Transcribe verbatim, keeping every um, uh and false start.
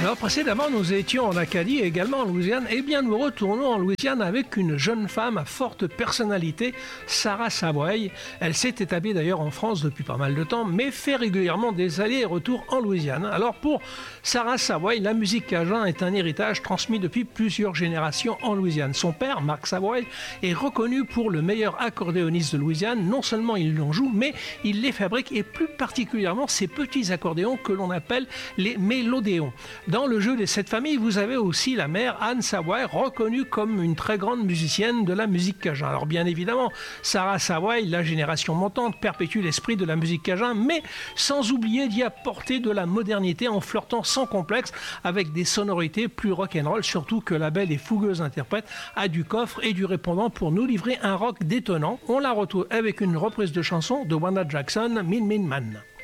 Alors précédemment, nous étions en Acadie et également en Louisiane. Eh bien, nous retournons en Louisiane avec une jeune femme à forte personnalité, Sarah Savoy. Elle s'est établie d'ailleurs en France depuis pas mal de temps, mais fait régulièrement des allers et retours en Louisiane. Alors pour Sarah Savoy, la musique cajun est un héritage transmis depuis plusieurs générations en Louisiane. Son père, Marc Savoy, est reconnu pour le meilleur accordéoniste de Louisiane. Non seulement il en joue, mais il les fabrique et plus particulièrement ces petits accordéons que l'on appelle les mélodéons. Dans le jeu des sept familles, vous avez aussi la mère Anne Savoy, reconnue comme une très grande musicienne de la musique cajun. Alors bien évidemment, Sarah Savoy, la génération montante, perpétue l'esprit de la musique cajun, mais sans oublier d'y apporter de la modernité en flirtant sans complexe avec des sonorités plus rock'n'roll, surtout que la belle et fougueuse interprète a du coffre et du répondant pour nous livrer un rock détonnant. On la retrouve avec une reprise de chanson de Wanda Jackson, Min Min Man.